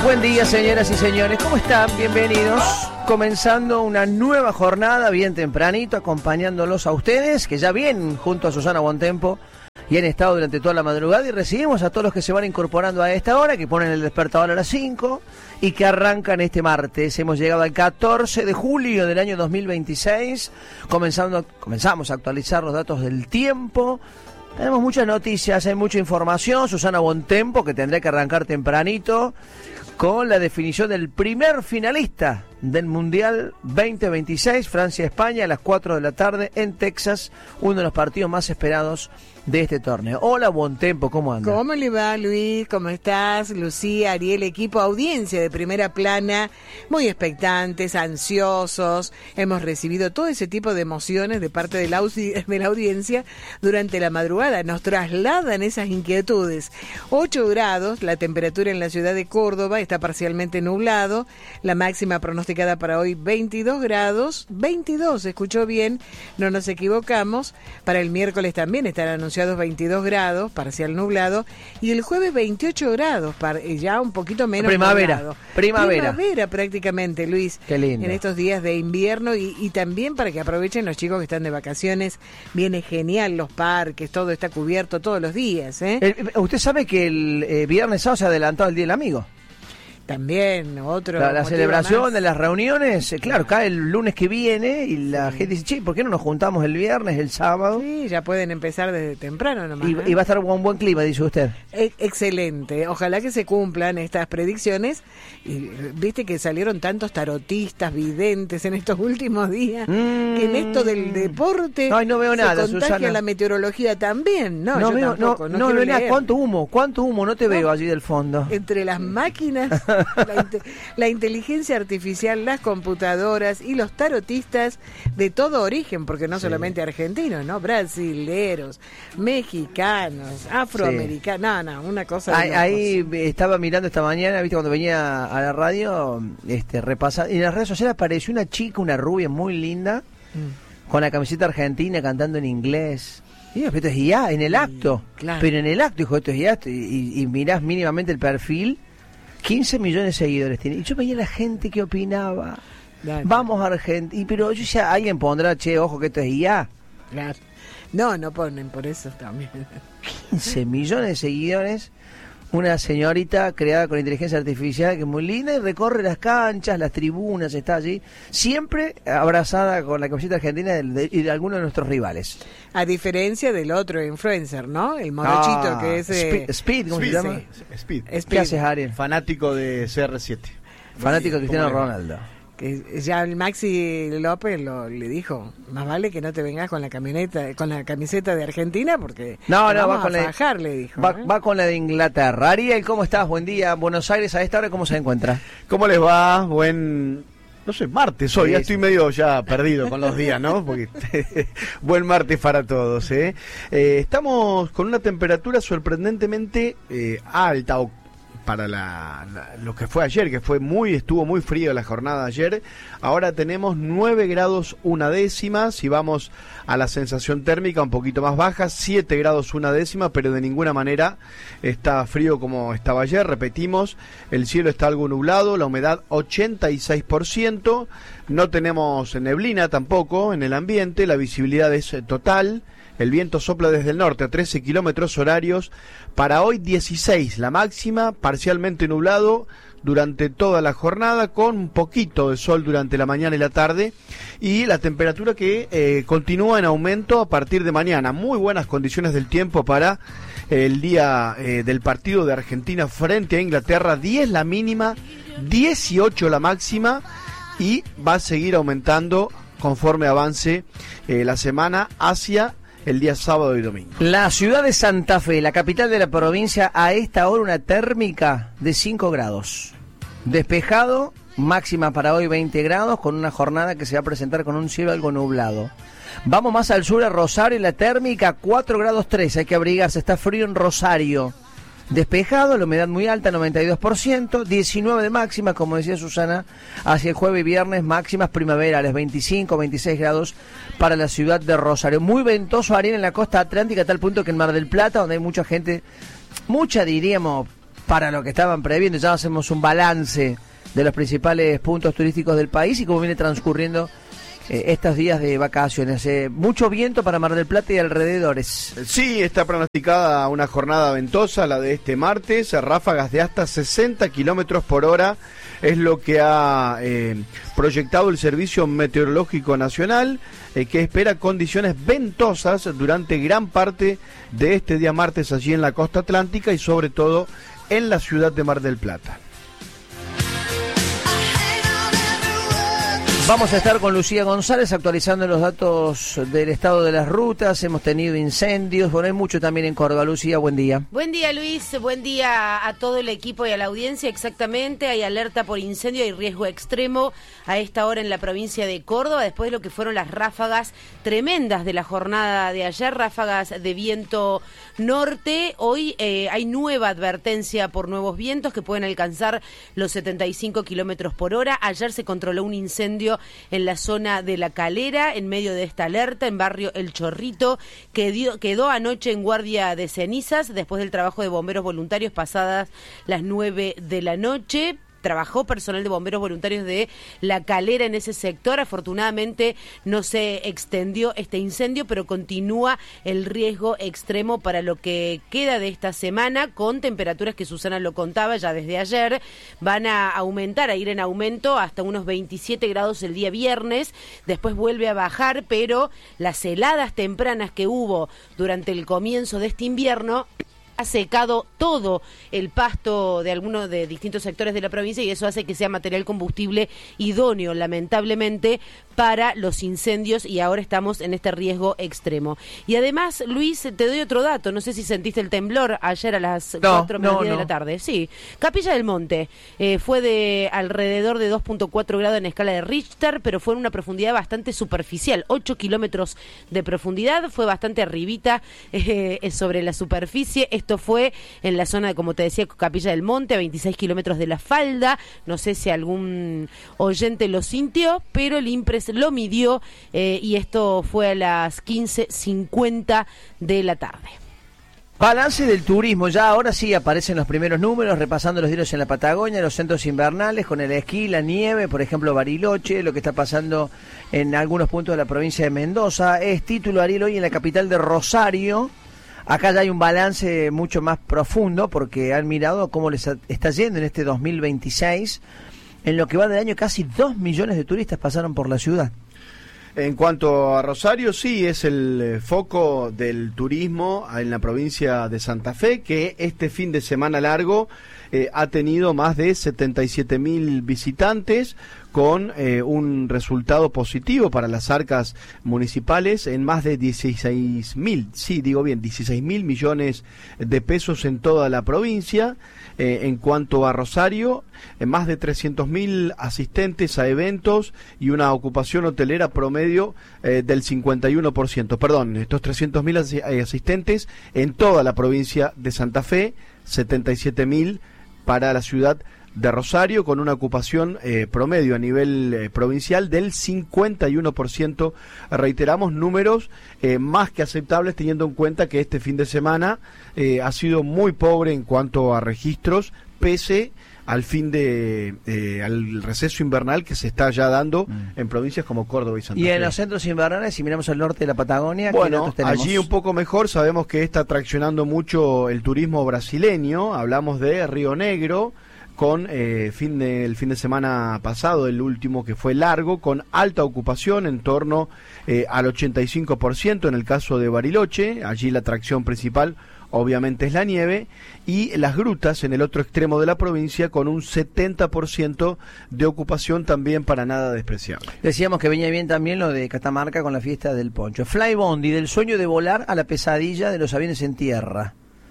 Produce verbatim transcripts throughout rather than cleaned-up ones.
Buen día, señoras y señores, ¿cómo están? Bienvenidos. Comenzando una nueva jornada bien tempranito, acompañándolos a ustedes, que ya vienen junto a Susana Bontempo y han estado durante toda la madrugada, y recibimos a todos los que se van incorporando a esta hora, que ponen el despertador a las cinco y que arrancan este martes. Hemos llegado al catorce de julio del año dos mil veintiséis, comenzando, comenzamos a actualizar los datos del tiempo. Tenemos muchas noticias, hay mucha información. Susana Bontempo, que tendrá que arrancar tempranito con la definición del primer finalista del Mundial veinte veintiséis, Francia-España, a las cuatro de la tarde en Texas, uno de los partidos más esperados de este torneo. Hola, Bontempo, ¿cómo anda? ¿Cómo le va, Luis? ¿Cómo estás? Lucía, Ariel, equipo, audiencia de Primera Plana, muy expectantes, ansiosos. Hemos recibido todo ese tipo de emociones de parte de la, audi- de la audiencia durante la madrugada. Nos trasladan esas inquietudes. ocho grados, la temperatura en la ciudad de Córdoba, está parcialmente nublado. La máxima pronosticada para hoy, veintidós grados. veintidós, escuchó bien, no nos equivocamos. Para el miércoles también estarán anunciados veintidós grados, parcial nublado, y el jueves veintiocho grados, para, ya un poquito menos primavera, nublado. primavera. Primavera prácticamente, Luis. Qué lindo. En estos días de invierno, y, y también para que aprovechen los chicos que están de vacaciones. Viene genial los parques, todo está cubierto todos los días, ¿eh? El, usted sabe que el eh, viernes sábado se ha adelantado el Día del Amigo. También otro La, la celebración más. de las reuniones, eh, claro, cae el lunes que viene y la sí. gente dice, che, ¿por qué no nos juntamos el viernes, el sábado? Sí, ya pueden empezar desde temprano nomás. Y, ¿eh? y va a estar un buen clima, dice usted. E- excelente, ojalá que se cumplan estas predicciones. Y, viste que salieron tantos tarotistas, videntes en estos últimos días, mm. que en esto del deporte no, no veo se nada, contagia Susana. La meteorología también. No, no yo veo, tampoco, no, no, no veo nada. leer. ¿Cuánto humo? ¿Cuánto humo? No te no, veo allí del fondo. Entre las máquinas, la, inte- la inteligencia artificial, las computadoras y los tarotistas de todo origen, porque no sí. solamente argentinos, ¿no? Brasileros, mexicanos, afroamericanos, sí. no, no, una cosa. Ahí, ahí estaba mirando esta mañana, viste, cuando venía a la radio, este, repasando, y en las redes sociales apareció una chica, una rubia muy linda, mm. con la camiseta argentina cantando en inglés. Y yo, esto es I A, en el acto, sí, claro. pero en el acto, dijo, esto es I A, y, y, y mirás mínimamente el perfil, quince millones de seguidores tiene. Y yo veía a la gente que opinaba, claro. vamos a Argentina, y pero yo decía, alguien pondrá, che, ojo que esto es I A. Claro. No, no ponen por eso también. quince millones de seguidores, una señorita creada con inteligencia artificial que es muy linda y recorre las canchas, las tribunas, está allí, siempre abrazada con la camiseta argentina y de, de, de alguno de nuestros rivales. A diferencia del otro influencer, ¿no? El morochito ah, que es... Eh... Speed, Speed, ¿cómo Speed, se llama? Sí. Speed. ¿Qué Speed. haces, Ariel? Fanático de C R siete. Fanático de Cristiano Ronaldo. Que ya el Maxi López lo, le dijo, más vale que no te vengas con la camioneta, con la camiseta de Argentina, porque no, no, vamos va con a la fajar, le dijo. Va, ¿eh? va con la de Inglaterra. Ariel, ¿cómo estás? Buen día. Buenos Aires a esta hora, ¿cómo se encuentra? ¿Cómo les va? Buen... No sé, martes hoy, sí, ya estoy sí. medio ya perdido con los días, ¿no? Porque buen martes para todos, ¿eh? Eh, Estamos con una temperatura sorprendentemente eh, alta, o para la, la, lo que fue ayer, que fue muy, estuvo muy frío la jornada de ayer. Ahora tenemos nueve grados una décima, si vamos a la sensación térmica un poquito más baja, siete grados una décima, pero de ninguna manera está frío como estaba ayer. Repetimos, el cielo está algo nublado, la humedad ochenta y seis por ciento, no tenemos neblina tampoco en el ambiente, la visibilidad es total. El viento sopla desde el norte a trece kilómetros horarios. Para hoy dieciséis, la máxima, parcialmente nublado durante toda la jornada, con un poquito de sol durante la mañana y la tarde, y la temperatura que eh, continúa en aumento a partir de mañana. Muy buenas condiciones del tiempo para el día eh, del partido de Argentina frente a Inglaterra. diez la mínima, dieciocho la máxima, y va a seguir aumentando conforme avance eh, la semana hacia el día sábado y domingo. La ciudad de Santa Fe, la capital de la provincia, a esta hora una térmica de cinco grados. Despejado, máxima para hoy veinte grados, con una jornada que se va a presentar con un cielo algo nublado. Vamos más al sur, a Rosario, la térmica cuatro grados tres, hay que abrigarse, está frío en Rosario. Despejado, la humedad muy alta, noventa y dos por ciento, diecinueve de máxima, como decía Susana, hacia el jueves y viernes, máximas primaverales, veinticinco, veintiséis grados para la ciudad de Rosario. Muy ventoso, Ariel, en la costa atlántica, a tal punto que en Mar del Plata, donde hay mucha gente, mucha diríamos, para lo que estaban previendo. Ya hacemos un balance de los principales puntos turísticos del país y cómo viene transcurriendo eh, estos días de vacaciones. Eh, mucho viento para Mar del Plata y alrededores. Sí, está pronosticada una jornada ventosa, la de este martes, ráfagas de hasta sesenta kilómetros por hora, es lo que ha eh, proyectado el Servicio Meteorológico Nacional, eh, que espera condiciones ventosas durante gran parte de este día martes allí en la costa atlántica y sobre todo en la ciudad de Mar del Plata. Vamos a estar con Lucía González actualizando los datos del estado de las rutas. Hemos tenido incendios, bueno, hay mucho también en Córdoba. Lucía, buen día. Buen día, Luis, buen día a todo el equipo y a la audiencia. Exactamente, hay alerta por incendio y riesgo extremo a esta hora en la provincia de Córdoba, después de lo que fueron las ráfagas tremendas de la jornada de ayer, ráfagas de viento norte. Hoy eh, hay nueva advertencia por nuevos vientos que pueden alcanzar los setenta y cinco kilómetros por hora. Ayer se controló un incendio en la zona de La Calera, en medio de esta alerta, en barrio El Chorrito, que dio, quedó anoche en guardia de cenizas, después del trabajo de bomberos voluntarios pasadas las nueve de la noche. Trabajó personal de bomberos voluntarios de La Calera en ese sector. Afortunadamente no se extendió este incendio, pero continúa el riesgo extremo para lo que queda de esta semana, con temperaturas que Susana lo contaba ya desde ayer, van a aumentar, a ir en aumento hasta unos veintisiete grados el día viernes, después vuelve a bajar, pero las heladas tempranas que hubo durante el comienzo de este invierno ha secado todo el pasto de algunos de distintos sectores de la provincia y eso hace que sea material combustible idóneo, lamentablemente, para los incendios, y ahora estamos en este riesgo extremo. Y además, Luis, te doy otro dato, no sé si sentiste el temblor ayer a las no, cuatro menos no, diez no. de la tarde. Sí, Capilla del Monte eh, fue de alrededor de dos punto cuatro grados en escala de Richter, pero fue en una profundidad bastante superficial, ocho kilómetros de profundidad, fue bastante arribita eh, sobre la superficie. Esto fue en la zona de, como te decía, Capilla del Monte, a veintiséis kilómetros de La Falda. No sé si algún oyente lo sintió, pero el INPRES lo midió eh, y esto fue a las quince cincuenta de la tarde. Balance del turismo, ya ahora sí aparecen los primeros números, repasando los diarios en la Patagonia, los centros invernales, con el esquí, la nieve, por ejemplo Bariloche, lo que está pasando en algunos puntos de la provincia de Mendoza. Es título, Ariel, hoy en la capital de Rosario. Acá ya hay un balance mucho más profundo porque han mirado cómo les está yendo en este dos mil veintiséis. En lo que va del año, casi dos millones de turistas pasaron por la ciudad. En cuanto a Rosario, sí, es el eh, foco del turismo en la provincia de Santa Fe, que este fin de semana largo eh, ha tenido más de setenta y siete mil visitantes, con eh, un resultado positivo para las arcas municipales en más de dieciséis mil, sí, digo bien, dieciséis mil millones de pesos en toda la provincia. Eh, en cuanto a Rosario, eh, más de trescientos mil asistentes a eventos y una ocupación hotelera promedio eh, del cincuenta y uno por ciento. Perdón, estos trescientos mil as- asistentes en toda la provincia de Santa Fe, setenta y siete mil para la ciudad de Rosario, con una ocupación eh, promedio a nivel eh, provincial del cincuenta y uno por ciento. Reiteramos, números eh, más que aceptables, teniendo en cuenta que este fin de semana eh, ha sido muy pobre en cuanto a registros, pese al fin de eh, al receso invernal que se está ya dando mm. en provincias como Córdoba y Santa Fe. Y en los centros invernales, si miramos al norte de la Patagonia, bueno, ¿qué datos allí un poco mejor. Sabemos que está traccionando mucho el turismo brasileño. Hablamos de Río Negro, con eh, fin de, el fin de semana pasado, el último que fue largo, con alta ocupación en torno eh, al ochenta y cinco por ciento en el caso de Bariloche. Allí la atracción principal obviamente es la nieve, y las grutas en el otro extremo de la provincia con un setenta por ciento de ocupación, también para nada despreciable. Decíamos que venía bien también lo de Catamarca con la fiesta del poncho. Flybondi, del sueño de volar a la pesadilla de los aviones en tierra.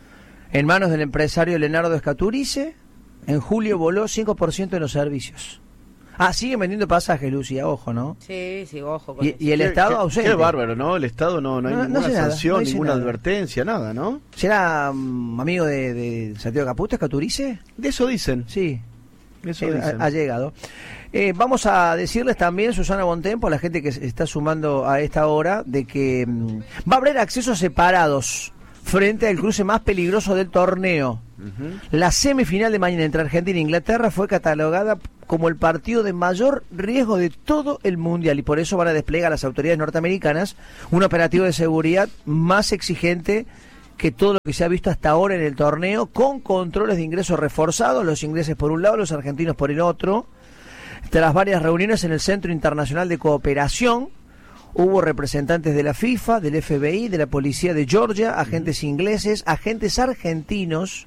En manos del empresario Leonardo Escaturice, en julio voló cinco por ciento de los servicios. Ah, siguen vendiendo pasajes, Lucía, ojo, ¿no? Sí, sí, ojo. Con y, eso. y el Qué, Estado qué, ausente. Qué bárbaro, ¿no? El Estado no, no hay No, no ninguna hace nada, sanción, no dice ninguna nada. advertencia, nada, ¿no? ¿Será um, amigo de, de Santiago Caputo, Escaturice? De eso dicen. Sí, Eso eh, dicen. ha, ha llegado. Eh, vamos a decirles también, Susana Bontempo, a la gente que se está sumando a esta hora, de que um, va a haber accesos separados frente al cruce más peligroso del torneo. Uh-huh. La semifinal de mañana entre Argentina e Inglaterra fue catalogada como el partido de mayor riesgo de todo el Mundial y por eso van a desplegar a las autoridades norteamericanas un operativo de seguridad más exigente que todo lo que se ha visto hasta ahora en el torneo, con controles de ingreso reforzados, los ingleses por un lado, los argentinos por el otro. Tras varias reuniones en el Centro Internacional de Cooperación, hubo representantes de la FIFA, del F B I, de la Policía de Georgia, agentes ingleses, agentes argentinos,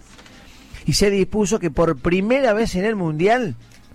y se dispuso que por primera vez en el Mundial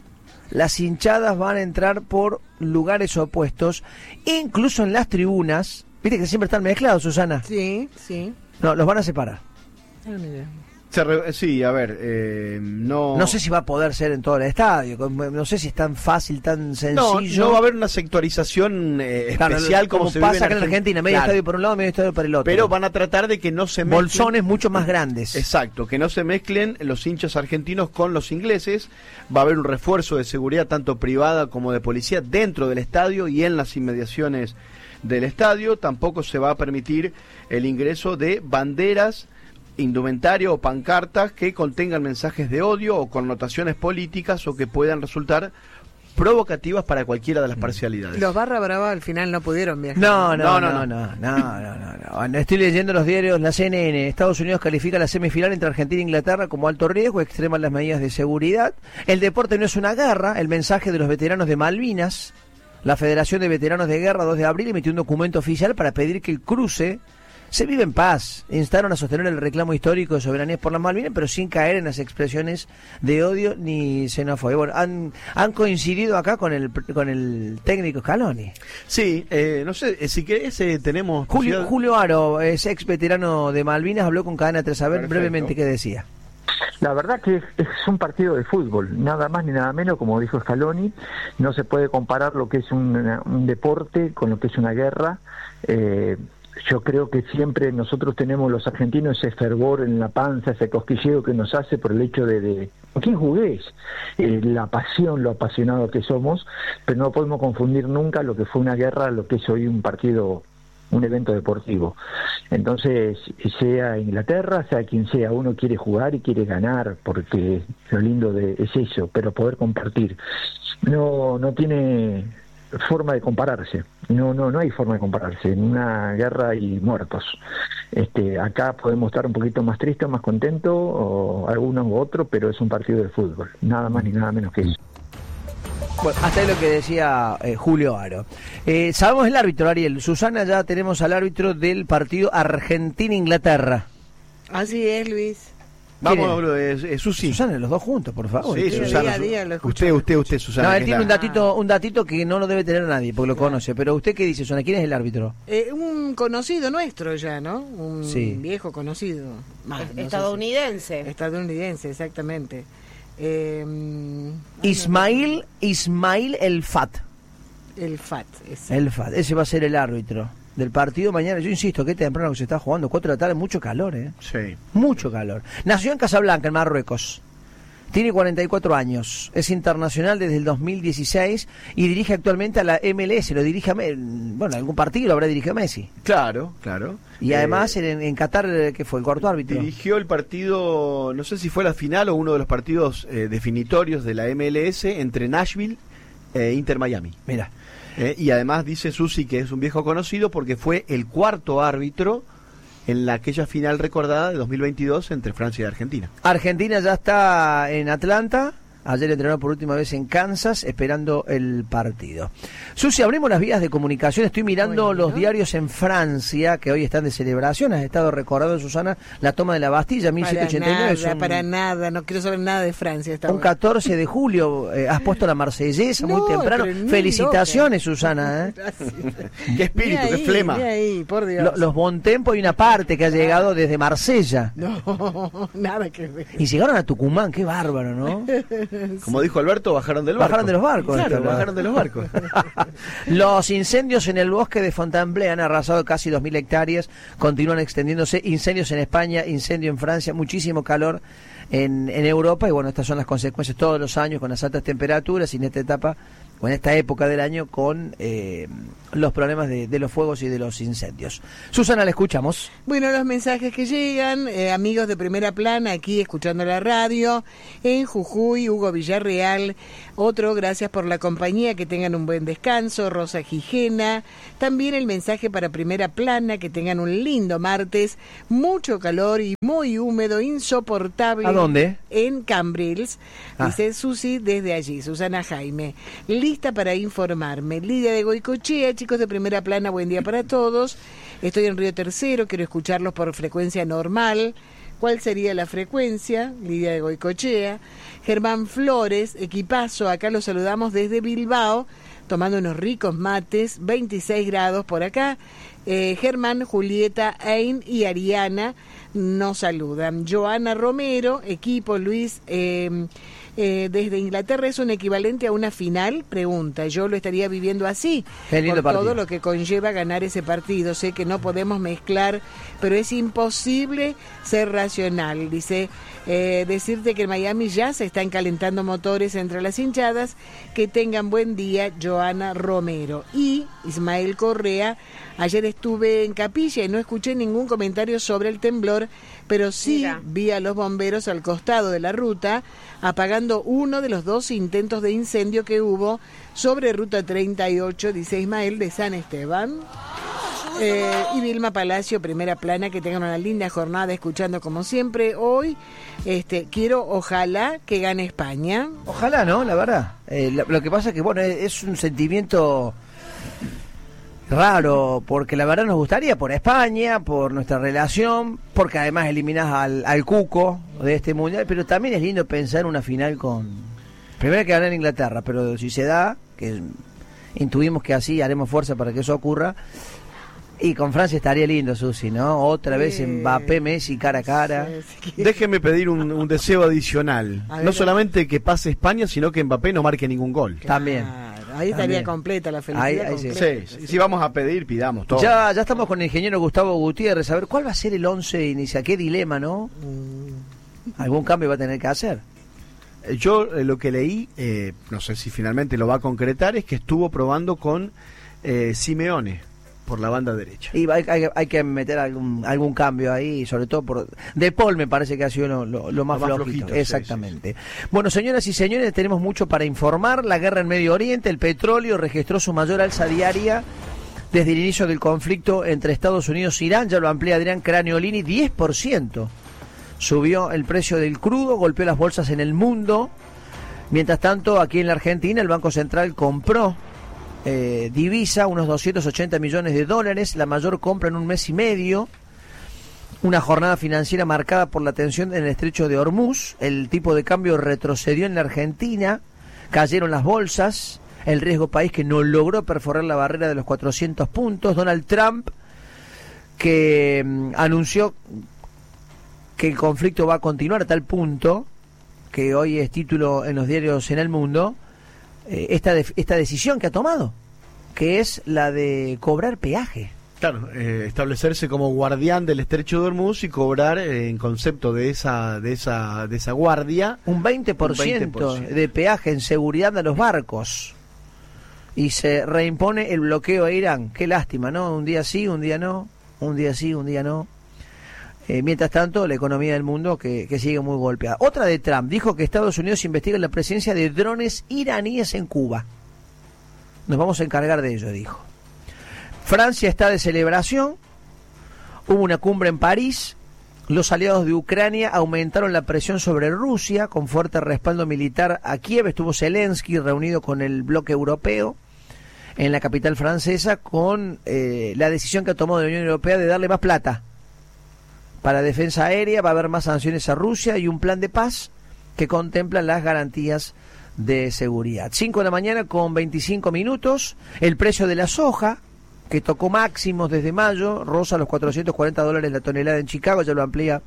las hinchadas van a entrar por lugares opuestos, incluso en las tribunas. Viste que siempre están mezclados, Susana. Sí, sí. No, los van a separar. Ah, mira. Se re- sí, a ver, eh, no... No sé si va a poder ser en todo el estadio, no sé si es tan fácil, tan No, sencillo. no va a haber una sectorización eh, Claro, especial como, como se pasa vive acá en Argentina, medio Claro. estadio por un lado, medio estadio por el otro. Pero van a tratar de que no se mezclen... bolsones mucho más grandes. Exacto, que no se mezclen los hinchas argentinos con los ingleses. Va a haber un refuerzo de seguridad tanto privada como de policía dentro del estadio y en las inmediaciones del estadio. Tampoco se va a permitir el ingreso de banderas, indumentario o pancartas que contengan mensajes de odio o connotaciones políticas o que puedan resultar provocativas para cualquiera de las parcialidades. Los Barra Brava al final no pudieron viajar. No, no, No, no, no, no, no, no, no, no, no. Estoy leyendo los diarios, la C N N. Estados Unidos califica la semifinal entre Argentina e Inglaterra como alto riesgo, extreman las medidas de seguridad. El deporte no es una guerra, el mensaje de los veteranos de Malvinas. La Federación de Veteranos de Guerra, dos de abril, emitió un documento oficial para pedir que el cruce se vive en paz. Instaron a sostener el reclamo histórico de soberanía por las Malvinas, pero sin caer en las expresiones de odio ni xenofobia. Bueno, han, han coincidido acá con el con el técnico Scaloni. Sí, eh, no sé, eh, si querés eh, tenemos... Julio, posibilidad- Julio Aro, es ex veterano de Malvinas, habló con Cadena tres a ver Perfecto. brevemente qué decía. La verdad que es, es un partido de fútbol, nada más ni nada menos, como dijo Scaloni. No se puede comparar lo que es un, un deporte con lo que es una guerra. Eh, yo creo que siempre nosotros tenemos los argentinos ese fervor en la panza, ese cosquilleo que nos hace por el hecho de, de ¿con quién jugués? Eh, la pasión, lo apasionado que somos, pero no podemos confundir nunca lo que fue una guerra, lo que es hoy un partido, un evento deportivo. Entonces, sea Inglaterra, sea quien sea, uno quiere jugar y quiere ganar, porque lo lindo de, es eso, pero poder compartir. No, no tiene forma de compararse, no, no, no hay forma de compararse. En una guerra hay muertos. Este, acá podemos estar un poquito más tristes, más contentos, o algunos u otros, pero es un partido de fútbol, nada más ni nada menos que eso. Bueno, hasta ahí lo que decía eh, Julio Aro. Eh, sabemos el árbitro, Ariel. Susana, ya tenemos al árbitro del partido Argentina-Inglaterra. Así es, Luis. Vamos, es, es Susi. Susana, los dos juntos, por favor. Sí, Día, Susana. día a día lo escucho. usted, usted, usted, Susana. No, que él es tiene la- un datito, un datito que no lo debe tener nadie, porque lo conoce. Pero usted, ¿qué dice, Susana? ¿Quién es el árbitro? Eh, un conocido nuestro ya, ¿no? Un Sí. viejo conocido. Más, no sé Estadounidense. si- estadounidense, exactamente. Eh, Ismail, Ismail El Fat. el F A T. ese. El Fat, ese va a ser el árbitro del partido mañana. Yo insisto, qué temprano que se está jugando, cuatro de la tarde, mucho calor, ¿eh? Sí. Mucho calor. Nació en Casablanca, en Marruecos. Tiene cuarenta y cuatro años. Es internacional desde el dos mil dieciséis y dirige actualmente a la M L S. Lo dirige a... Me- Bueno, algún partido lo habrá dirigido Messi. Claro, claro. Y Eh, además en, en Qatar, eh, que fue el cuarto árbitro. dirigió el partido, no sé si fue la final o uno de los partidos eh, definitorios de la M L S entre Nashville e Inter Miami. Mira. Eh, y además dice Susi que es un viejo conocido porque fue el cuarto árbitro en la aquella final recordada de dos mil veintidós entre Francia y Argentina. Argentina ya está en Atlanta. Ayer entrenó por última vez en Kansas, esperando el partido. Susi, abrimos las vías de comunicación. Estoy mirando Bueno. los diarios en Francia, que hoy están de celebración. Has estado recordando, Susana, la toma de la Bastilla, mil setecientos ochenta y nueve. Para nada, es un, para nada. No quiero saber nada de Francia. Esta un hora. catorce de julio. Eh, has puesto la marsellesa No, muy temprano. pero ni Felicitaciones, loca. Susana. ¿eh? Gracias. ¡Qué espíritu, Ni qué ahí, flema! ni ahí, por Dios. Lo- los Bontempo, hay una parte que ha llegado desde Marsella. No, nada que ver. Y llegaron a Tucumán, qué bárbaro, ¿no? Como dijo Alberto, bajaron del barco. Bajaron de los barcos. Claro, Esto, ¿no? bajaron de los barcos. Los incendios en el bosque de Fontainebleau han arrasado casi dos mil hectáreas, continúan extendiéndose, incendios en España, incendio en Francia, muchísimo calor en, en Europa, y bueno, estas son las consecuencias todos los años con las altas temperaturas, y en esta etapa o en esta época del año, con eh, los problemas de, de los fuegos y de los incendios. Susana, la escuchamos. Bueno, los mensajes que llegan, eh, amigos de Primera Plana, aquí escuchando la radio, en Jujuy, Hugo Villarreal, otro, gracias por la compañía, que tengan un buen descanso, Rosa Gijena, también el mensaje para Primera Plana, que tengan un lindo martes, mucho calor y muy húmedo, insoportable. ¿A dónde? En Cambrils, ah. dice Susi desde allí, Susana Jaime, lista para informarme. Lidia de Goicochea, chicos de Primera Plana, buen día para todos. Estoy en Río Tercero, quiero escucharlos por frecuencia normal. ¿Cuál sería la frecuencia? Lidia de Goicochea. Germán Flores, equipazo, acá los saludamos desde Bilbao, tomando unos ricos mates, veintiséis grados por acá. Eh, Germán, Julieta, Ein y Ariana nos saludan. Joana Romero, equipo Luis, eh, eh, desde Inglaterra, ¿es un equivalente a una final? Pregunta. Yo lo estaría viviendo así, Qué lindo por partido. todo lo que conlleva ganar ese partido. Sé que no podemos mezclar, pero es imposible ser racional. Dice, eh, decirte que en Miami ya se están calentando motores entre las hinchadas. Que tengan buen día, Joana Romero. Y Ismael Correa, ayer estuve en Capilla y no escuché ningún comentario sobre el temblor, pero sí Mira. vi a los bomberos al costado de la ruta apagando uno de los dos intentos de incendio que hubo sobre Ruta treinta y ocho, dice Ismael, de San Esteban. Eh, y Vilma Palacio, Primera Plana, que tengan una linda jornada escuchando como siempre. Hoy este quiero, ojalá, que gane España. Ojalá, ¿no? La verdad. Eh, lo, lo que pasa es que, bueno, es, es un sentimiento raro, porque la verdad nos gustaría por España, por nuestra relación, porque además eliminás al, al cuco de este mundial, pero también es lindo pensar una final con... Primero que ganar en Inglaterra, pero si se da, que intuimos que así haremos fuerza para que eso ocurra, y con Francia estaría lindo, Susi, ¿no? Otra vez Eh, Mbappé, Messi, cara a cara. Sí, sí. Déjeme pedir un, un deseo adicional. A ver, No solamente que pase España, sino que Mbappé no marque ningún gol. También. Claro, ahí estaría También. completa la felicidad. Ahí- ahí sí. completa. Sí, sí, si vamos a pedir, pidamos todo. Ya, ya estamos con el ingeniero Gustavo Gutiérrez, a ver cuál va a ser el once inicial, qué dilema, ¿no? Algún cambio va a tener que hacer. Eh, Yo eh, lo que leí, eh, no sé si finalmente lo va a concretar, es que estuvo probando con eh, Simeone por la banda derecha. Y hay, hay- hay que meter algún algún cambio ahí, sobre todo por... De Paul me parece que ha sido lo, lo- lo más, Lo más flojito. flojito, sí, Exactamente. Bueno, señoras y señores, tenemos mucho para informar. La guerra en Medio Oriente, el petróleo registró su mayor alza diaria desde el inicio del conflicto entre Estados Unidos e Irán. Ya lo amplía Adrián Craniolini, diez por ciento. Subió el precio del crudo, golpeó las bolsas en el mundo. Mientras tanto, aquí en la Argentina, el Banco Central compró eh, divisa, unos doscientos ochenta millones de dólares, la mayor compra en un mes y medio. Una jornada financiera marcada por la tensión en el estrecho de Hormuz. El tipo de cambio retrocedió en la Argentina, cayeron las bolsas, el riesgo país que no logró perforar la barrera de los cuatrocientos puntos. Donald Trump, que mm, anunció que el conflicto va a continuar a tal punto que hoy es título en los diarios en el mundo, eh, esta, de, esta decisión que ha tomado, que es la de cobrar peaje. Claro, eh, establecerse como guardián del estrecho de Hormuz y cobrar eh, en concepto de esa de esa de esa guardia Un veinte por ciento, Un veinte por ciento de peaje en seguridad a los barcos. Y se reimpone el bloqueo a Irán. Qué lástima, ¿no? Un día sí, un día no. Un día sí, un día no. Eh, mientras tanto, la economía del mundo que, que sigue muy golpeada. Otra de Trump, dijo que Estados Unidos investiga la presencia de drones iraníes en Cuba. Nos vamos a encargar de ello, dijo. Francia está de celebración. Hubo una cumbre en París. Los aliados de Ucrania aumentaron la presión sobre Rusia con fuerte respaldo militar a Kiev. Estuvo Zelensky reunido con el bloque europeo en la capital francesa con eh, la decisión que ha tomado la Unión Europea de darle más plata para defensa aérea. Va a haber más sanciones a Rusia y un plan de paz que contempla las garantías de seguridad. cinco de la mañana con veinticinco minutos. El precio de la soja, que tocó máximos desde mayo, roza los cuatrocientos cuarenta dólares la tonelada en Chicago, ya lo amplía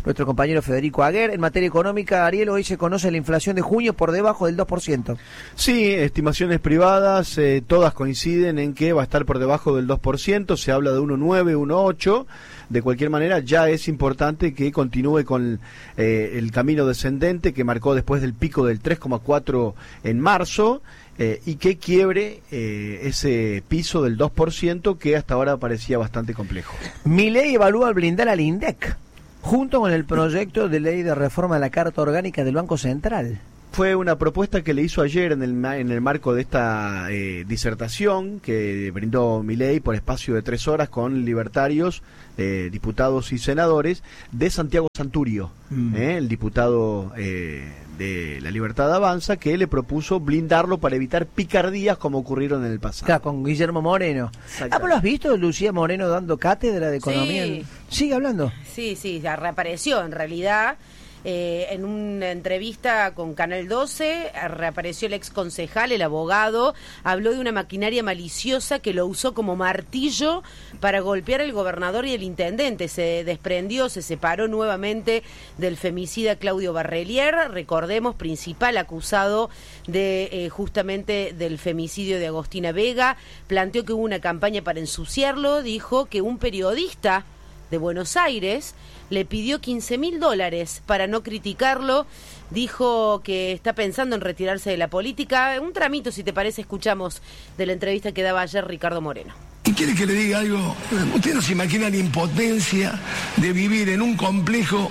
nuestro compañero Federico Aguer. En materia económica, Ariel, hoy se conoce la inflación de junio por debajo del dos por ciento. Sí, estimaciones privadas, eh, todas coinciden en que va a estar por debajo del dos por ciento, se habla de uno coma nueve, uno coma ocho. De cualquier manera, ya es importante que continúe con eh, el camino descendente que marcó después del pico del tres coma cuatro en marzo, eh, y que quiebre eh, ese piso del dos por ciento que hasta ahora parecía bastante complejo. Milei evalúa blindar al INDEC junto con el proyecto de ley de reforma de la Carta Orgánica del Banco Central. Fue una propuesta que le hizo ayer en el, en el marco de esta eh, disertación que brindó Milei por espacio de tres horas con libertarios, eh, diputados y senadores de Santiago Santurio, mm. eh, el diputado eh, de La Libertad Avanza, que le propuso blindarlo para evitar picardías como ocurrieron en el pasado. Claro, con Guillermo Moreno. Ah, ¿lo has visto, Lucía Moreno dando cátedra de economía? Sí. ¿Sigue hablando? Sí, sí, ya reapareció en realidad. Eh, en una entrevista con Canal doce, reapareció el ex concejal, el abogado, habló de una maquinaria maliciosa que lo usó como martillo para golpear al gobernador y el intendente. Se desprendió, se separó nuevamente del femicida Claudio Barrelier, recordemos, principal acusado de eh, justamente del femicidio de Agostina Vega. Planteó que hubo una campaña para ensuciarlo, dijo que un periodista de Buenos Aires le pidió quince mil dólares para no criticarlo, dijo que está pensando en retirarse de la política. Un tramito, si te parece, escuchamos de la entrevista que daba ayer Ricardo Moreno. ¿Y quiere que le diga algo? Usted no se imagina la impotencia de vivir en un complejo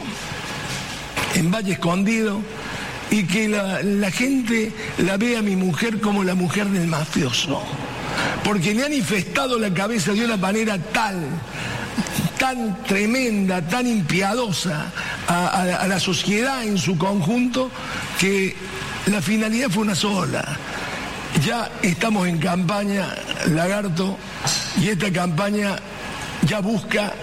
en Valle Escondido y que la, la gente la vea a mi mujer como la mujer del mafioso, porque le han infestado la cabeza de una manera tal, tan tremenda, tan impiadosa a, a, a la sociedad en su conjunto, que la finalidad fue una sola. Ya estamos en campaña, Lagarto, y esta campaña ya busca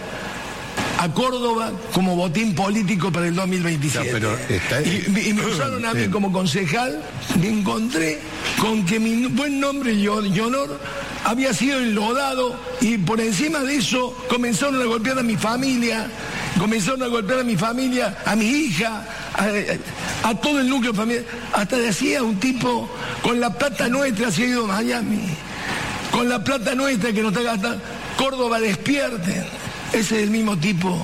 a Córdoba como botín político para el dos mil veintisiete. No, pero está... y, y me usaron a mí como concejal, me encontré con que mi buen nombre y honor había sido enlodado, y por encima de eso comenzaron a golpear a mi familia, comenzaron a golpear a mi familia, a mi hija, a, a todo el núcleo familiar. Hasta decía un tipo, con la plata nuestra se ha ido a Miami, con la plata nuestra que nos está gastando, Córdoba despierten. Ese es el mismo tipo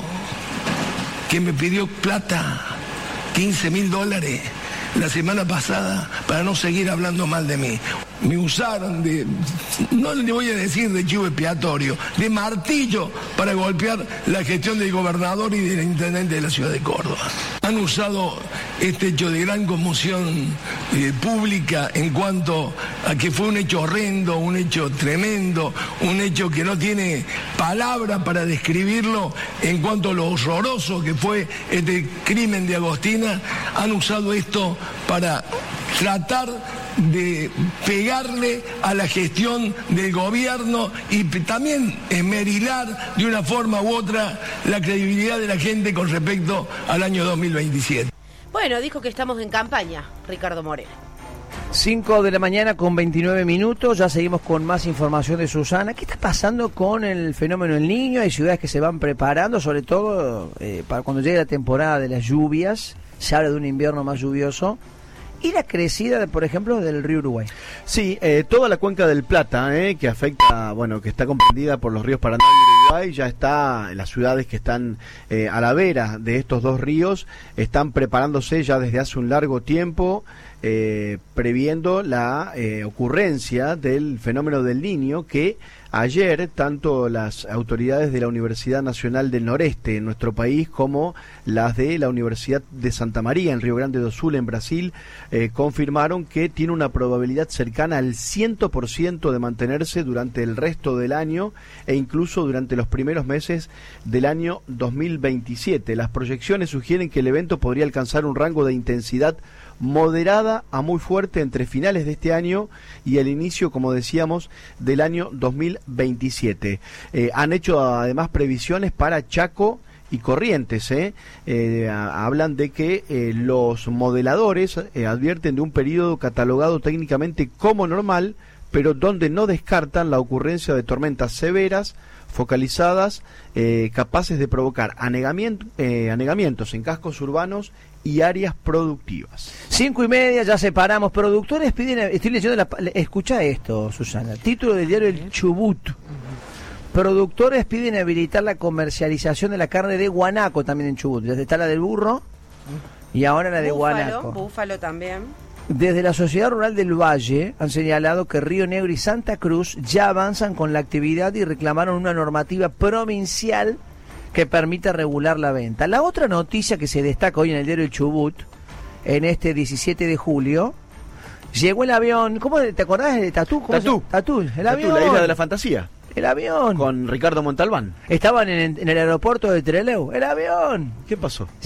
que me pidió plata, quince mil dólares, la semana pasada, para no seguir hablando mal de mí. Me usaron de, no le voy a decir de chivo expiatorio, de martillo para golpear la gestión del gobernador y del intendente de la ciudad de Córdoba. Han usado este hecho de gran conmoción eh, pública en cuanto a que fue un hecho horrendo, un hecho tremendo, un hecho que no tiene palabra para describirlo en cuanto a lo horroroso que fue este crimen de Agostina. Han usado esto para tratar de pegarle a la gestión del gobierno y también esmerilar de una forma u otra la credibilidad de la gente con respecto al año dos mil veintisiete. Bueno, dijo que estamos en campaña, Ricardo Moreno. cinco de la mañana con veintinueve minutos, ya seguimos con más información de Susana. ¿Qué está pasando con el fenómeno El Niño? Hay ciudades que se van preparando, sobre todo eh, para cuando llegue la temporada de las lluvias. Se habla de un invierno más lluvioso. ¿Y la crecida, de, por ejemplo, del río Uruguay? Sí, eh, toda la cuenca del Plata, eh, que afecta, bueno, que está comprendida por los ríos Paraná y Uruguay, ya está, las ciudades que están eh, a la vera de estos dos ríos, están preparándose ya desde hace un largo tiempo, eh, previendo la eh, ocurrencia del fenómeno del Niño, que ayer tanto las autoridades de la Universidad Nacional del Noreste en nuestro país como las de la Universidad de Santa María en Río Grande do Sul en Brasil eh, confirmaron que tiene una probabilidad cercana al cien por ciento de mantenerse durante el resto del año e incluso durante los primeros meses del año dos mil veintisiete. Las proyecciones sugieren que el evento podría alcanzar un rango de intensidad moderada a muy fuerte entre finales de este año y el inicio, como decíamos, del año dos mil veintisiete. Eh, han hecho además previsiones para Chaco y Corrientes. ¿eh? Eh, hablan de que eh, los modeladores eh, advierten de un periodo catalogado técnicamente como normal, pero donde no descartan la ocurrencia de tormentas severas, focalizadas, eh, capaces de provocar anegamiento, eh, anegamientos en cascos urbanos y áreas productivas. Cinco y media, ya separamos. Productores piden, estoy leyendo, la, escucha esto, Susana, título del diario El Chubut. Productores piden habilitar la comercialización de la carne de guanaco también en Chubut. Desde está la del burro y ahora la de Búfalo, guanaco. Búfalo también. Desde la Sociedad Rural del Valle han señalado que Río Negro y Santa Cruz ya avanzan con la actividad y reclamaron una normativa provincial que permita regular la venta. La otra noticia que se destaca hoy en el diario El Chubut, en este diecisiete de julio, llegó el avión. ¿Cómo te acordás de Tatú? ¿Cómo Tatú. se- Tatú, el Tatú, avión. la isla de la fantasía, El avión. con Ricardo Montalbán. Estaban en, en el aeropuerto de Trelew. El avión. ¿Qué pasó?